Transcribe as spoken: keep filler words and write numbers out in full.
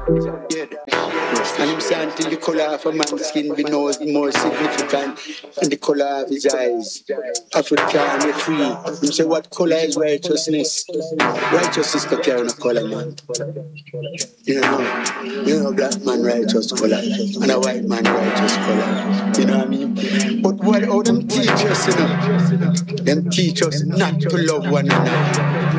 Yeah. And him say until the colour of a man's skin be no more significant than the colour of his eyes. African be free. Him say what colour is righteousness? Righteousness don't carry no colour, man. You know, you know, black man righteous colour and a white man righteous colour. You know what I mean? But what how them teach us, you know? Them teach us not to love one another.